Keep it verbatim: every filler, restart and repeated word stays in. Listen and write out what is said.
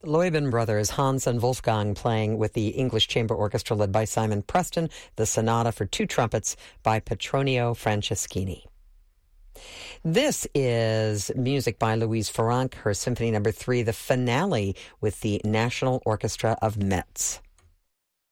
Leubin brothers, Hans and Wolfgang, playing with the English Chamber Orchestra led by Simon Preston, the Sonata for Two Trumpets by Petronio Franceschini. This is music by Louise Farranc, her Symphony Number Three, the finale with the National Orchestra of Metz.